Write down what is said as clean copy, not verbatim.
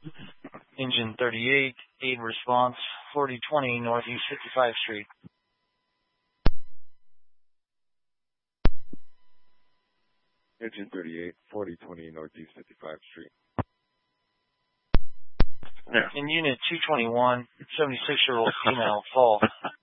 Engine 38, aid response, 4020 Northeast 55 Street. Engine 38, 4020 Northeast 55 Street. Yeah. In Unit 221, 76-year-old female fall.